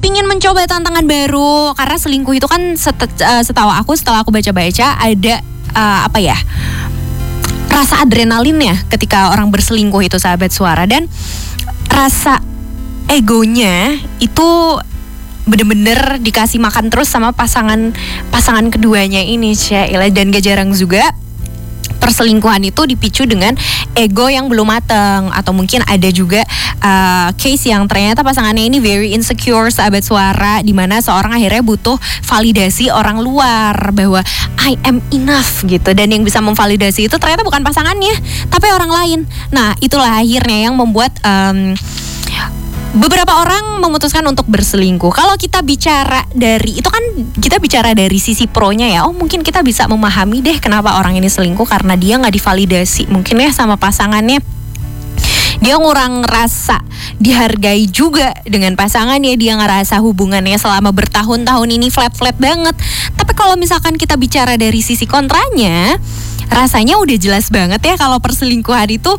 pingin mencoba tantangan baru. Karena selingkuh itu kan setelah aku baca-baca ada rasa adrenalinnya ketika orang berselingkuh itu, sahabat suara. Dan rasa egonya itu bener-bener dikasih makan terus sama pasangan keduanya ini, Syailah. Dan gak jarang juga perselingkuhan itu dipicu dengan ego yang belum matang, atau mungkin ada juga case yang ternyata pasangannya ini very insecure, sahabat suara, dimana seorang akhirnya butuh validasi orang luar bahwa I am enough gitu, dan yang bisa memvalidasi itu ternyata bukan pasangannya tapi orang lain. Nah, itulah akhirnya yang membuat beberapa orang memutuskan untuk berselingkuh. Kalau kita bicara dari itu kan kita bicara dari sisi pro-nya ya. Oh, mungkin kita bisa memahami deh kenapa orang ini selingkuh, karena dia nggak divalidasi mungkin ya sama pasangannya. Dia ngurang rasa dihargai juga dengan pasangannya. Dia ngerasa hubungannya selama bertahun-tahun ini flat-flat banget. Tapi kalau misalkan kita bicara dari sisi kontranya, rasanya udah jelas banget ya kalau perselingkuhan itu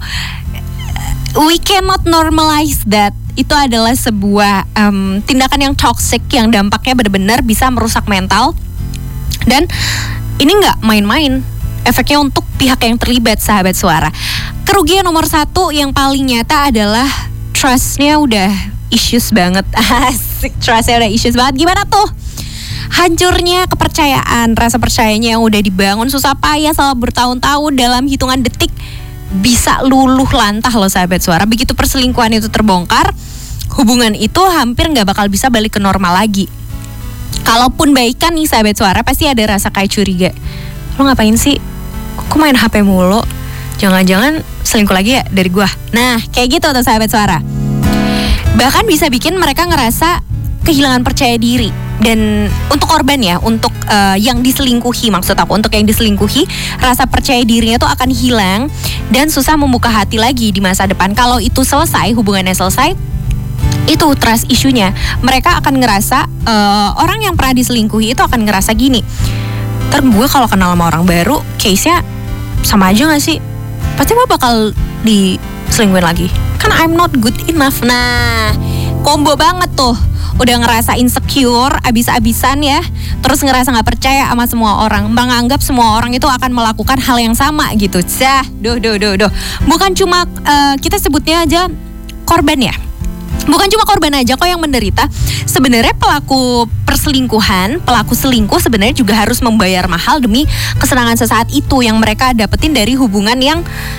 we cannot normalize that. Itu adalah sebuah tindakan yang toxic, yang dampaknya benar-benar bisa merusak mental. Dan ini nggak main-main efeknya untuk pihak yang terlibat, sahabat suara. Kerugian nomor 1 yang paling nyata adalah trust-nya udah issues banget. Asik, trust-nya udah issues banget. Gimana tuh? Hancurnya kepercayaan, rasa percayanya yang udah dibangun susah payah selama bertahun-tahun dalam hitungan detik bisa luluh lantah loh, sahabat suara. Begitu perselingkuhan itu terbongkar, hubungan itu hampir gak bakal bisa balik ke normal lagi. Kalaupun baikan nih, sahabat suara, pasti ada rasa kayak curiga. Lo ngapain sih? Kok main HP mulu? Jangan-jangan selingkuh lagi ya dari gua. Nah, kayak gitu tuh, sahabat suara. Bahkan bisa bikin mereka ngerasa kehilangan percaya diri. Dan untuk korban ya, untuk yang diselingkuhi, maksud aku, untuk yang diselingkuhi, rasa percaya dirinya tuh akan hilang dan susah membuka hati lagi di masa depan. Kalau itu selesai, hubungannya selesai, itu trust issue-nya. Mereka akan ngerasa, orang yang pernah diselingkuhi itu akan ngerasa gini, ntar gue kalau kenal sama orang baru, case-nya sama aja gak sih? Pasti gue bakal diselingkuhin lagi, kan I'm not good enough. Nah, combo banget tuh. Udah ngerasa insecure abis-abisan ya, terus ngerasa gak percaya sama semua orang, menganggap semua orang itu akan melakukan hal yang sama gitu. Bukan cuma kita sebutnya aja korban ya, bukan cuma korban aja kok yang menderita. Sebenarnya pelaku perselingkuhan, pelaku selingkuh sebenarnya juga harus membayar mahal demi kesenangan sesaat itu yang mereka dapetin dari hubungan yang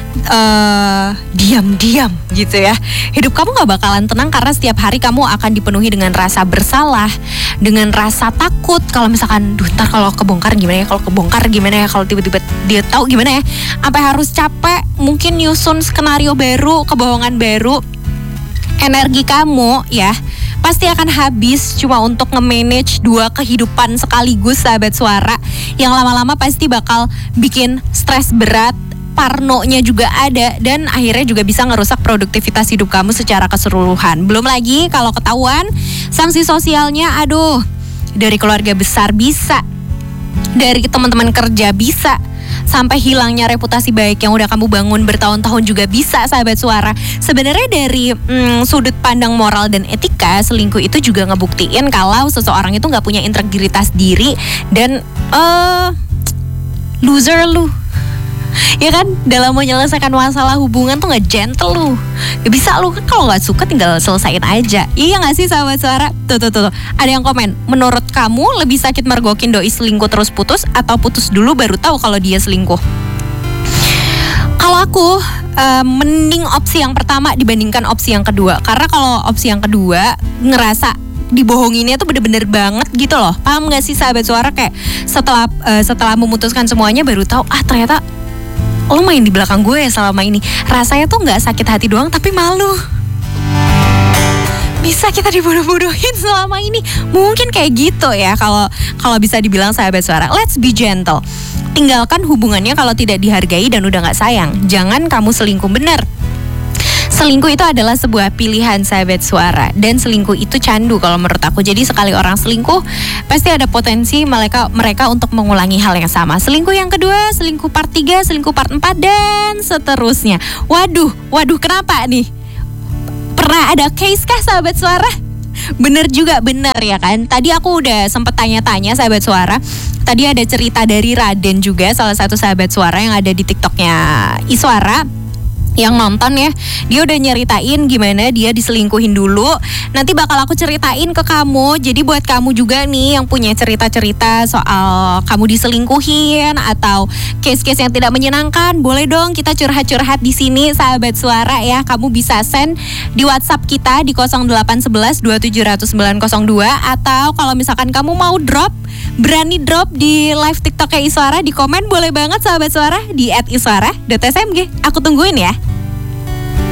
diam-diam gitu ya. Hidup kamu gak bakalan tenang karena setiap hari kamu akan dipenuhi dengan rasa bersalah, dengan rasa takut. Kalau misalkan, ntar kalau kebongkar gimana ya, kalau kebongkar gimana ya, kalau tiba-tiba dia tahu gimana ya. Sampai harus capek mungkin nyusun skenario baru, kebohongan baru. Energi kamu ya pasti akan habis cuma untuk nge-manage 2 kehidupan sekaligus, sahabat suara, yang lama-lama pasti bakal bikin stres berat, parnonya juga ada, dan akhirnya juga bisa ngerusak produktivitas hidup kamu secara keseluruhan. Belum lagi kalau ketahuan, sanksi sosialnya aduh, dari keluarga besar bisa, dari teman-teman kerja bisa, sampai hilangnya reputasi baik yang udah kamu bangun bertahun-tahun juga bisa, sahabat suara. Sebenarnya dari sudut pandang moral dan etika, selingkuh itu juga ngebuktiin kalau seseorang itu gak punya integritas diri dan loser lu. Ya kan, dalam menyelesaikan masalah hubungan tuh gak gentle lu. Gak bisa lu, kan kalau gak suka tinggal selesain aja. Iya gak sih, sahabat suara? Tuh. Ada yang komen, menurut kamu lebih sakit mergokin doi selingkuh terus putus, atau putus dulu baru tahu kalau dia selingkuh? Kalau aku mending opsi yang pertama dibandingkan opsi yang kedua. Karena kalau opsi yang kedua ngerasa dibohonginnya tuh bener-bener banget gitu loh. Paham gak sih, sahabat suara? Kayak setelah memutuskan semuanya baru tahu, ternyata lo main di belakang gue ya selama ini. Rasanya tuh gak sakit hati doang, tapi malu. Bisa kita dibodoh-bodohin selama ini. Mungkin kayak gitu ya kalau bisa dibilang, sahabat suara. Let's be gentle. Tinggalkan hubungannya kalau tidak dihargai dan udah gak sayang. Jangan kamu selingkuh, bener. Selingkuh itu adalah sebuah pilihan, sahabat suara. Dan selingkuh itu candu kalau menurut aku. Jadi sekali orang selingkuh, pasti ada potensi mereka untuk mengulangi hal yang sama. Selingkuh yang kedua, selingkuh part 3, selingkuh part 4, dan seterusnya. Waduh, kenapa nih? Pernah ada case kah, sahabat suara? Bener juga, bener ya kan. Tadi aku udah sempet tanya-tanya sahabat suara. Tadi ada cerita dari Raden juga, salah satu sahabat suara yang ada di TikToknya Iswara, yang nonton ya. Dia udah nyeritain gimana dia diselingkuhin dulu. Nanti bakal aku ceritain ke kamu. Jadi buat kamu juga nih yang punya cerita-cerita soal kamu diselingkuhin atau case-case yang tidak menyenangkan, boleh dong kita curhat-curhat di sini sahabat suara ya. Kamu bisa send di WhatsApp kita di 0811 2700902, atau kalau misalkan kamu mau berani drop di live TikToknya Iswara, di komen boleh banget sahabat suara di @iswara.smg. Aku tungguin ya.